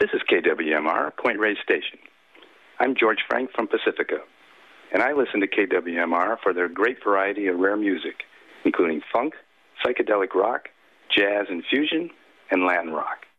This is KWMR, Point Reyes Station. I'm George Frank from Pacifica, and I listen to KWMR for their great variety of rare music, including funk, psychedelic rock, jazz and fusion, and Latin rock.